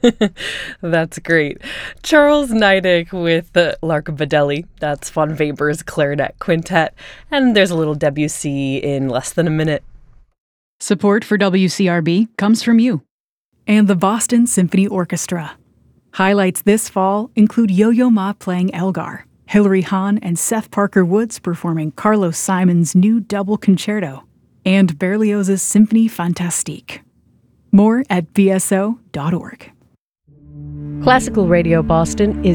That's great. Charles Niedek with the Larkabadeli. That's Von Weber's Clarinet Quintet. And there's a little Debussy in less than a minute. Support for WCRB comes from you. And the Boston Symphony Orchestra. Highlights this fall include Yo-Yo Ma playing Elgar, Hilary Hahn and Seth Parker Woods performing Carlos Simon's new double concerto, and Berlioz's Symphonie Fantastique. More at bso.org. Classical Radio Boston is